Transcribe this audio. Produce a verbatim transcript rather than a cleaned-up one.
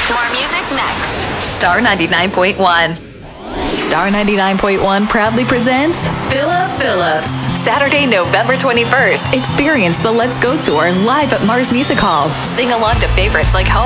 More music next. Star ninety-nine point one. Star ninety-nine point one proudly presents Philip Phillips. Saturday, November twenty-first. Experience the Let's Go Tour live at Mars Music Hall. Sing along to favorites like Home.